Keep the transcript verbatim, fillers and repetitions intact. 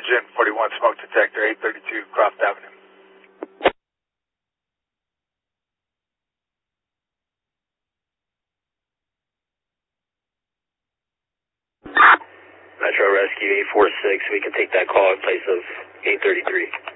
Engine forty-one smoke detector, eight thirty-two Croft Avenue. Metro Rescue eight four six, we can take that call in place of eight thirty-three.